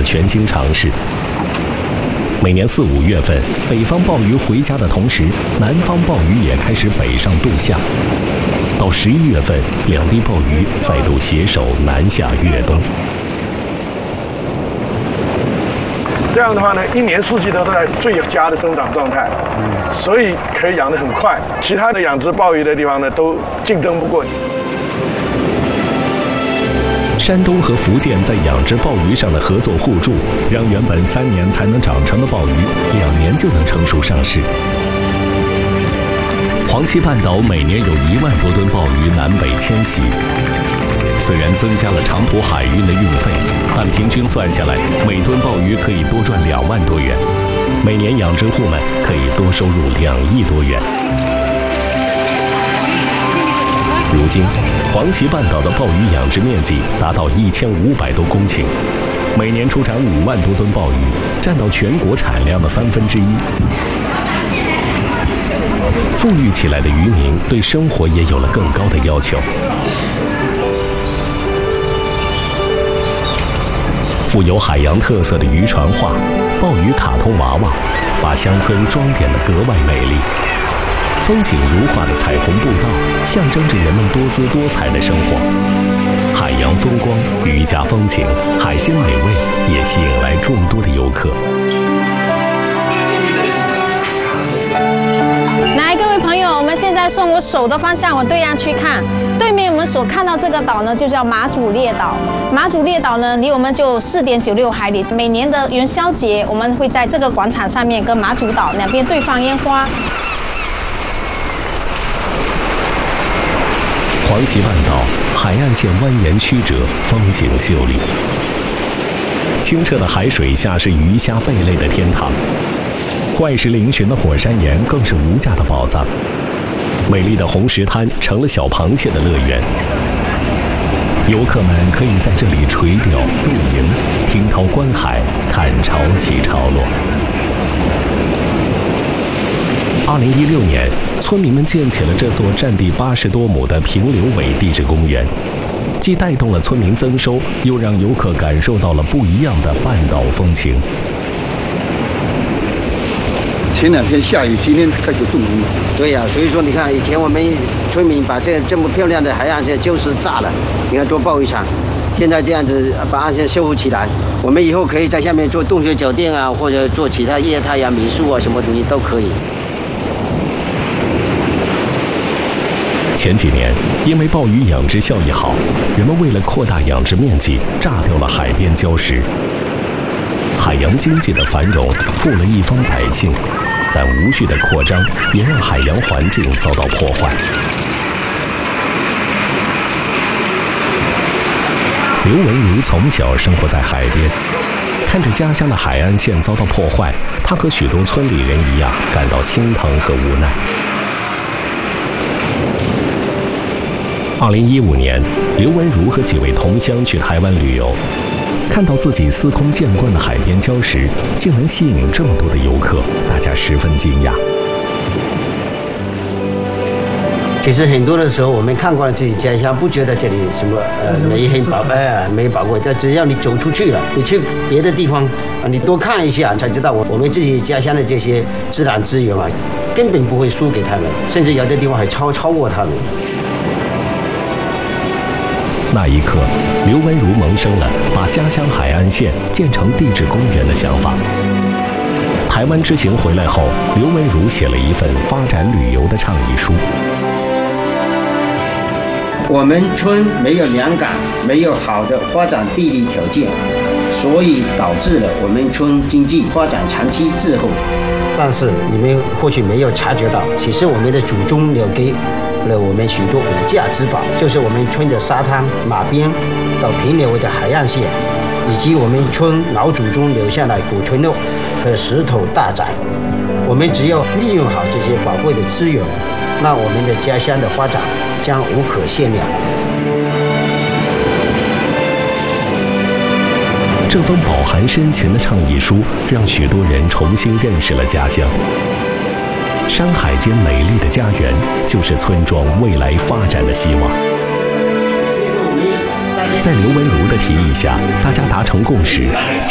的全新尝试。每年4、5月份，北方鲍鱼回家的同时，南方鲍鱼也开始北上度夏。到11月份，两地鲍鱼再度携手南下越冬。 这样的话呢，一年四季都在最佳的生长状态，所以可以养得很快。其他的养殖鲍鱼的地方呢，都竞争不过你。 山东和福建在养殖鲍鱼上的合作互助，让原本3年才能长成的鲍鱼，2年就能成熟上市。黄岐半岛每年有1万多吨鲍鱼南北迁徙，虽然增加了长途海运的运费，但平均算下来，每吨鲍鱼可以多赚2万多元，每年养殖户们可以多收入2亿多元。如今，黄岐半岛的鲍鱼养殖面积达到1500多公顷，每年出产5万多吨鲍鱼，占到全国产量的1/3。富裕起来的渔民对生活也有了更高的要求。富有海洋特色的渔船画、鲍鱼卡通娃娃，把乡村装点得格外美丽。风景如画的彩虹步道，象征着人们多姿多彩的生活。海洋风光、渔家风情、海鲜美味，也吸引来众多的游客。 来，各位朋友，我们现在顺我手的方向往对岸去看，对面我们所看到这个岛呢，就叫马祖列岛。马祖列岛呢，离我们就4.96海里。每年的元宵节，我们会在这个广场上面跟马祖岛两边对放烟花。 黄岐半岛海岸线蜿蜒曲折，风景秀丽。清澈的海水下是鱼虾贝类的天堂。怪石嶙峋的火山岩更是无价的宝藏，美丽的红石滩成了小螃蟹的乐园。游客们可以在这里垂钓、露营、听涛观海、看潮起潮落。2016年，村民们建起了这座占地80多亩的平流尾地质公园，既带动了村民增收，又让游客感受到了不一样的半岛风情。 前2天下雨，今天开始动工了。 对呀，所以说你看，以前我们村民把这么漂亮的海岸线就是炸了，你看做鲍鱼场，现在这样子把岸线修复起来，我们以后可以在下面做洞穴酒店啊，或者做其他业态呀、民宿啊，什么东西都可以。 前几年，因为鲍鱼养殖效益好，人们为了扩大养殖面积，炸掉了海边礁石。海洋经济的繁荣富了一方百姓，但无序的扩张也让海洋环境遭到破坏。刘文如从小生活在海边，看着家乡的海岸线遭到破坏，他和许多村里人一样感到心疼和无奈。2015年，刘文如和几位同乡去台湾旅游，看到自己司空见惯的海边礁石，竟能吸引这么多的游客，大家十分惊讶。 其实很多的时候，我们看惯了自己家乡，不觉得这里什么没很宝没宝贵，但只要你走出去了，你去别的地方啊，你多看一下，才知道我们自己家乡的这些自然资源啊，根本不会输给他们，甚至有的地方还超过他们。 那一刻，刘文如萌生了把家乡海岸线建成地质公园的想法。台湾之行回来后，刘文如写了一份发展旅游的倡议书。 我们村没有良港，没有好的发展地理条件，所以导致了我们村经济发展长期滞后。但是你们或许没有察觉到，其实我们的祖宗留给了我们许多无价之宝，就是我们村的沙滩、马边到平流的海岸线，以及我们村老祖宗留下来古村落和石头大宅。我们只要利用好这些宝贵的资源，那我们的家乡的发展将无可限量。 这封饱含深情的倡议书，让许多人重新认识了家乡。山海间美丽的家园，就是村庄未来发展的希望。在刘文如的提议下，大家达成共识，